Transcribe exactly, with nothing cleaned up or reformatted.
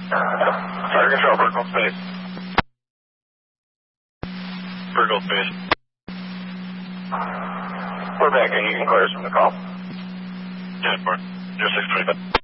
Fire control, Burgle Space. Burgle Space. We're back and you can clear us from the call. ten four, zero six twenty-five.